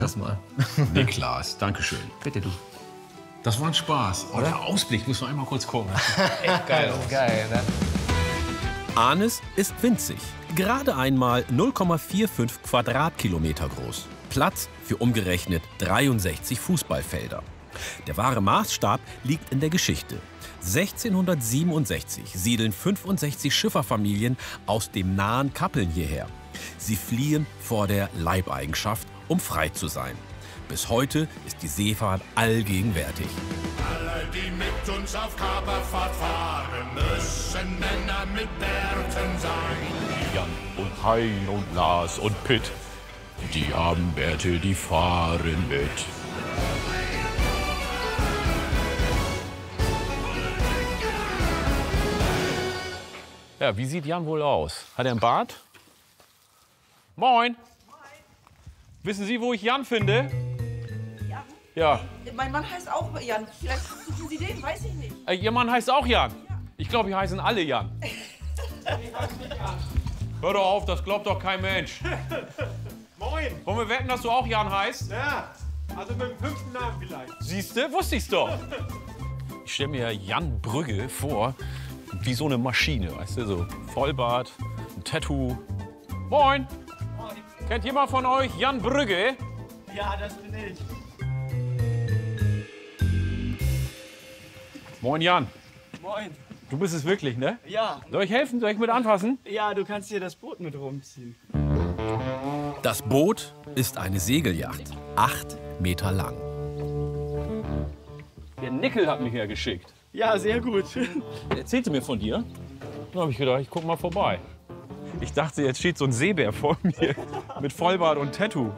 Erstmal. Niklas, danke schön. Bitte du. Das war ein Spaß. Oh, der Ausblick, muss man einmal kurz gucken. Echt geil. Geil, ne? Arnis ist winzig. Gerade einmal 0,45 Quadratkilometer groß. Platz für umgerechnet 63 Fußballfelder. Der wahre Maßstab liegt in der Geschichte. 1667 siedeln 65 Schifferfamilien aus dem nahen Kappeln hierher. Sie fliehen vor der Leibeigenschaft, um frei zu sein. Bis heute ist die Seefahrt allgegenwärtig. Alle, die mit uns auf Kaperfahrt fahren, müssen Männer mit Bärten sein. Jan und Hein und Lars und Pitt, die haben Bärte, die fahren mit. Ja, wie sieht Jan wohl aus? Hat er einen Bart? Moin. Wissen Sie, wo ich Jan finde? Jan? Ja. Mein Mann heißt auch Jan. Vielleicht suchen Sie den, weiß ich nicht. Ihr Mann heißt auch Jan? Ja. Ich glaube, hier heißen alle Jan. Hör doch auf, das glaubt doch kein Mensch. Moin. Wollen wir wetten, dass du auch Jan heißt? Ja, also mit dem 5. Namen vielleicht. Siehste, wusste ich's doch. Ich stelle mir Jan Brügge vor, wie so eine Maschine, weißt du, so Vollbart, ein Tattoo. Moin. Moin. Kennt jemand von euch Jan Brügge? Ja, das bin ich. Moin Jan. Moin. Du bist es wirklich, ne? Ja. Soll ich helfen? Soll ich mit anfassen? Ja, du kannst hier das Boot mit rumziehen. Das Boot ist eine Segelyacht, 8 Meter lang. Der Nickel hat mich hergeschickt. Ja, sehr gut. Er erzählte mir von dir. Dann habe ich gedacht, ich guck mal vorbei. Ich dachte, jetzt steht so ein Seebär vor mir mit Vollbart und Tattoo.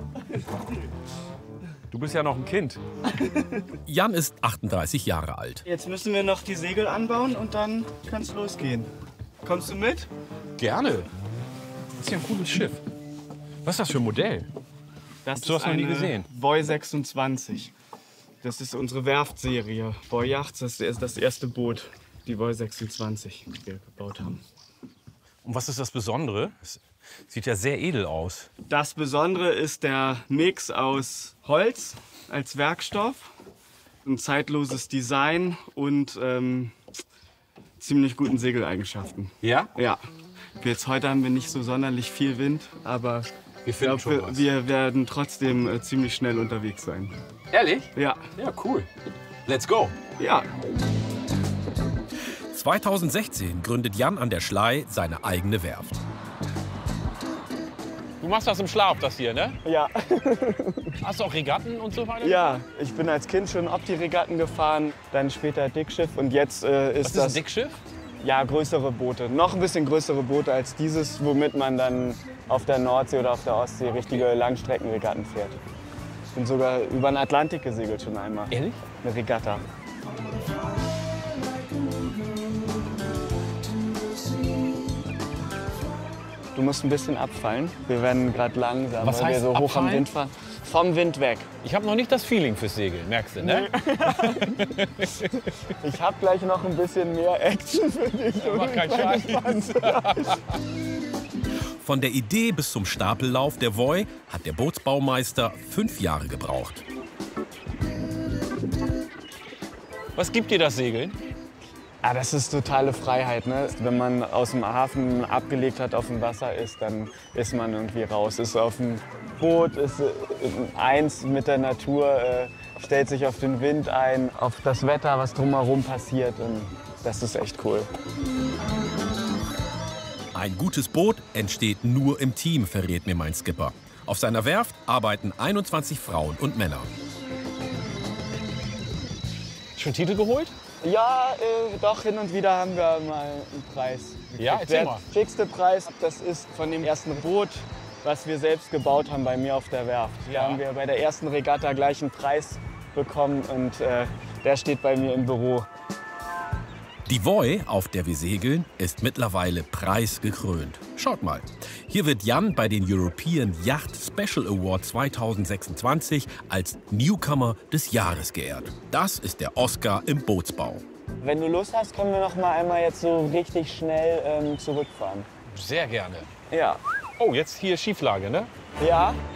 Du bist ja noch ein Kind. Jan ist 38 Jahre alt. Jetzt müssen wir noch die Segel anbauen und dann kann's losgehen. Kommst du mit? Gerne. Das ist ja ein cooles Schiff. Was ist das für ein Modell? Das Du hast noch nie gesehen. Voy 26. Das ist unsere Werftserie. Voy Yachts, das ist das erste Boot, die Voy 26, die wir gebaut haben. Und was ist das Besondere? Es sieht ja sehr edel aus. Das Besondere ist der Mix aus Holz als Werkstoff, ein zeitloses Design und ziemlich guten Segeleigenschaften. Ja? Ja. Jetzt heute haben wir nicht so sonderlich viel Wind, aber ich finden schon glaube, was. wir werden trotzdem ziemlich schnell unterwegs sein. Ehrlich? Ja. Ja, cool. Let's go. Ja. 2016 gründet Jan an der Schlei seine eigene Werft. Du machst das im Schlaf, das hier, ne? Ja. Hast du auch Regatten und so weiter? Ja, ich bin als Kind schon Opti-Regatten gefahren, dann später Dickschiff und jetzt Was ist ist das ein Dickschiff? ja größere Boote, noch ein bisschen größere Boote als dieses, womit man dann auf der Nordsee oder auf der Ostsee richtige Langstreckenregatten fährt. Ich bin sogar über den Atlantik gesegelt schon einmal. Ehrlich? Eine Regatta. Du musst ein bisschen abfallen. Wir werden gerade langsam, Was weil wir heißt so hoch am abfallen? Wind fahren. Vom Wind weg. Ich habe noch nicht das Feeling fürs Segeln, merkst du, ne? Ich habe gleich noch ein bisschen mehr Action für dich. Mach keinen Scheiß. Von der Idee bis zum Stapellauf der Voy hat der Bootsbaumeister 5 Jahre gebraucht. Was gibt dir das Segeln? Ah, das ist totale Freiheit, ne? Wenn man aus dem Hafen abgelegt hat, auf dem Wasser ist, dann ist man irgendwie raus. Ist auf dem Boot, ist eins mit der Natur, stellt sich auf den Wind ein, auf das Wetter, was drumherum passiert. Und das ist echt cool. Ein gutes Boot entsteht nur im Team, verrät mir mein Skipper. Auf seiner Werft arbeiten 21 Frauen und Männer. Schon Titel geholt? Ja, doch, hin und wieder haben wir mal einen Preis. Ja, erzähl Der mal. schickste Preis, das ist von dem ersten Boot, was wir selbst gebaut haben bei mir auf der Werft. Ja. Da haben wir bei der ersten Regatta gleich einen Preis bekommen und der steht bei mir im Büro. Die Voy, auf der wir segeln, ist mittlerweile preisgekrönt. Schaut mal, hier wird Jan bei den European Yacht Special Award 2026 als Newcomer des Jahres geehrt. Das ist der Oscar im Bootsbau. Wenn du Lust hast, können wir noch mal einmal jetzt so richtig schnell zurückfahren. Sehr gerne. Ja. Oh, jetzt hier Schieflage, ne? Ja,